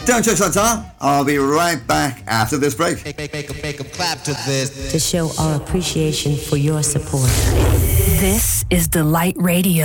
Don't touch that dial. I'll be right back after this break. Make 'em clap to this. To show our appreciation for your support. This is Delight Radio.